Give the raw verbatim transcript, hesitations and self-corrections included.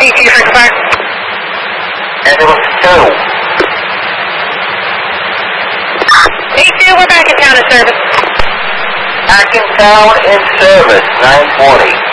P T Franklin Fire. Ambulance two. P two, we're back in town in service. Back in town in service, nine forty.